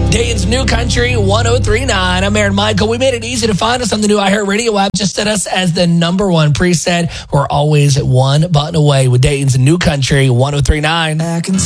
Dayton's New Country 1039. I'm Aaron Michael. We made it easy to find us on the new iHeartRadio app. Just set us as the number one preset. We're always one button away with Dayton's New Country 1039.